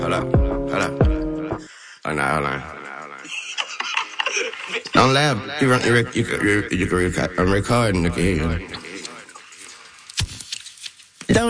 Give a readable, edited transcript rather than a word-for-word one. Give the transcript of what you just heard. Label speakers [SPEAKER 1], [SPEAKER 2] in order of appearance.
[SPEAKER 1] Hold up, hold up. Oh, no, hold on. Don't laugh. I'm recording. I can hear you.